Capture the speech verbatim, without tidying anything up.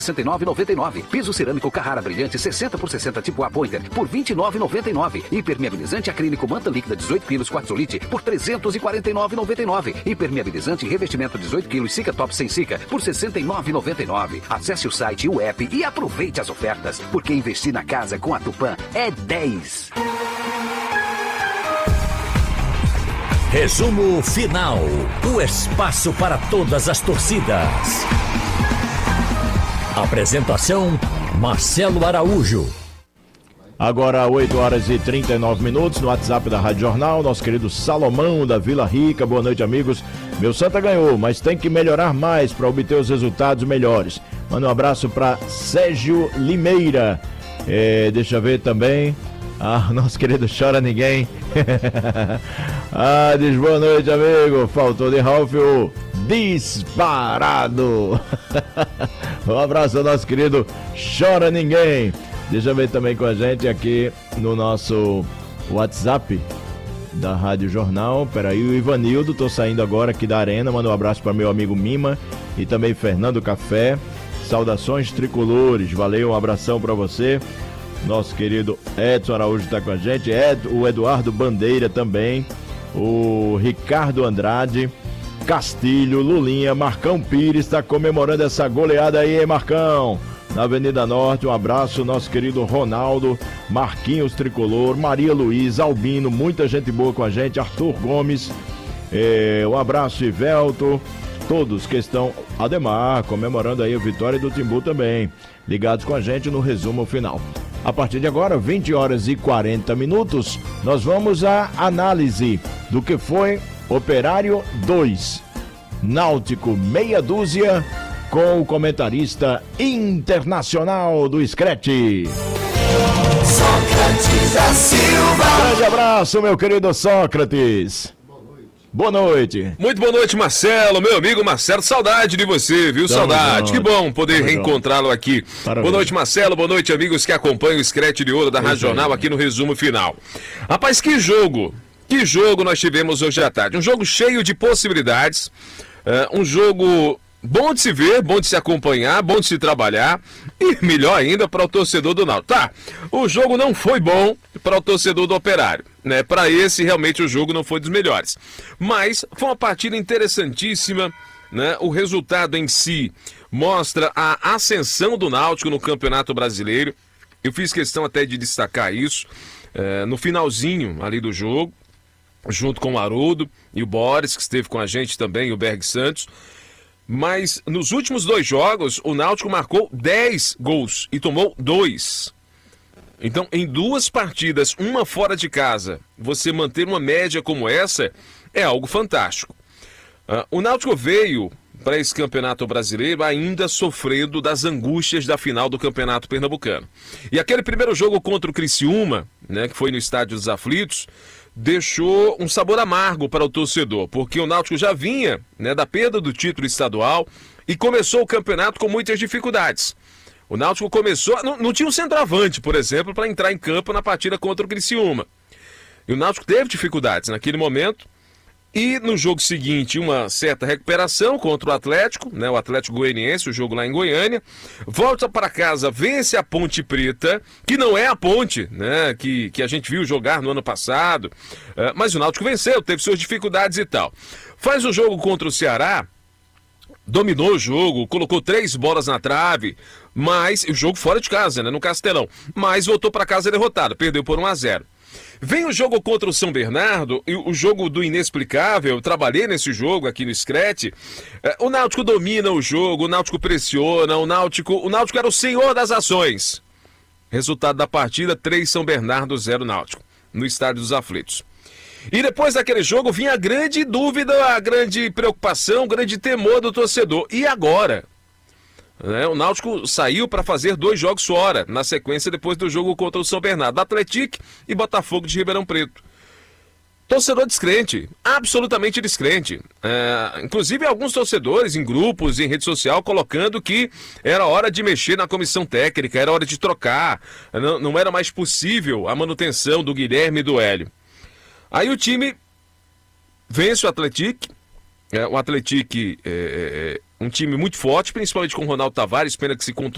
sessenta e nove reais e noventa e nove centavos. Piso cerâmico Carrara Brilhante sessenta por sessenta tipo A Pointer por vinte e nove reais e noventa e nove centavos. Impermeabilizante acrílico manta líquida dezoito quilos Quartzolite por trezentos e quarenta e nove reais e noventa e nove centavos. Impermeabilizante revestimento dezoito quilos Sica Top sem Sica por sessenta e nove reais e noventa e nove centavos. Acesse o site e o app e aproveite as ofertas, porque investir na casa com a Tupã é dez. Resumo final. O espaço para todas as torcidas. Apresentação: Marcelo Araújo. Agora oito horas e trinta e nove minutos no WhatsApp da Rádio Jornal, nosso querido Salomão da Vila Rica. Boa noite, amigos. Meu Santa ganhou, mas tem que melhorar mais para obter os resultados melhores. Manda um abraço para Sérgio Limeira. É, deixa eu ver também. Ah, nosso querido Chora Ninguém. Ah, diz boa noite, amigo. Faltou de Ralf o disparado. Um abraço ao nosso querido Chora Ninguém. Deixa eu ver também com a gente aqui no nosso WhatsApp da Rádio Jornal. Peraí, o Ivanildo, tô saindo agora aqui da arena. Manda um abraço para meu amigo Mima e também Fernando Café. Saudações tricolores. Valeu, um abração para você. Nosso querido Edson Araújo está com a gente, Ed, o Eduardo Bandeira também, o Ricardo Andrade, Castilho, Lulinha, Marcão Pires está comemorando essa goleada aí, hein, Marcão? Na Avenida Norte, um abraço, nosso querido Ronaldo, Marquinhos Tricolor, Maria Luísa, Albino, muita gente boa com a gente, Arthur Gomes, é, um abraço, Ivelto, todos que estão, Ademar, comemorando aí a vitória do Timbu também, ligados com a gente no resumo final. A partir de agora, vinte horas e quarenta minutos, nós vamos à análise do que foi Operário dois, Náutico meia dúzia, com o comentarista internacional do Screte. Sócrates da Silva. Grande abraço, meu querido Sócrates. Boa noite. Muito boa noite, Marcelo, meu amigo Marcelo, saudade de você, viu? Tamo saudade, junto. Que bom poder reencontrá-lo aqui. Parabéns. Boa noite, Marcelo, boa noite, amigos que acompanham o Screte de Ouro da Rádio Jornal aqui no resumo final. Rapaz, que jogo, que jogo nós tivemos hoje à tarde, um jogo cheio de possibilidades, uh, um jogo bom de se ver, bom de se acompanhar, bom de se trabalhar e melhor ainda para o torcedor do Náutico. Tá, o jogo não foi bom para o torcedor do Operário, né? Para esse realmente o jogo não foi dos melhores, mas foi uma partida interessantíssima, né? O resultado em si mostra a ascensão do Náutico no Campeonato Brasileiro. Eu fiz questão até de destacar isso é, no finalzinho ali do jogo, junto com o Haroldo e o Boris, que esteve com a gente também, e o Berg Santos. Mas nos últimos dois jogos, o Náutico marcou dez gols e tomou dois. Então, em duas partidas, uma fora de casa, você manter uma média como essa é algo fantástico. Uh, o Náutico veio para esse Campeonato Brasileiro ainda sofrendo das angústias da final do Campeonato Pernambucano. E aquele primeiro jogo contra o Criciúma, né, que foi no Estádio dos Aflitos, deixou um sabor amargo para o torcedor, porque o Náutico já vinha, né, da perda do título estadual e começou o campeonato com muitas dificuldades. O Náutico começou, não, não tinha um centroavante, por exemplo, para entrar em campo na partida contra o Criciúma. E o Náutico teve dificuldades naquele momento. E no jogo seguinte, uma certa recuperação contra o Atlético, né, o Atlético Goianiense, o jogo lá em Goiânia. Volta para casa, vence a Ponte Preta, que não é a Ponte, né, que, que a gente viu jogar no ano passado. Uh, mas o Náutico venceu, teve suas dificuldades e tal. Faz o jogo contra o Ceará, dominou o jogo, colocou três bolas na trave, mas o jogo fora de casa, né, no Castelão. Mas voltou para casa derrotado, perdeu por um a zero. Vem o jogo contra o São Bernardo, e o jogo do inexplicável. Eu trabalhei nesse jogo aqui no Screte. O Náutico domina o jogo, o Náutico pressiona, o Náutico, o Náutico era o senhor das ações. Resultado da partida, três São Bernardo, zero Náutico, no Estádio dos Aflitos. E depois daquele jogo vinha a grande dúvida, a grande preocupação, o grande temor do torcedor. E agora? Né? O Náutico saiu para fazer dois jogos fora, na sequência depois do jogo contra o São Bernardo, Atlético e Botafogo de Ribeirão Preto. Torcedor descrente, absolutamente descrente. É, inclusive alguns torcedores em grupos, em rede social, colocando que era hora de mexer na comissão técnica, era hora de trocar, não, não era mais possível a manutenção do Guilherme e do Hélio. Aí o time vence o Atlético, é, o Atlético é, é, um time muito forte, principalmente com o Ronaldo Tavares, pena que se contundiu.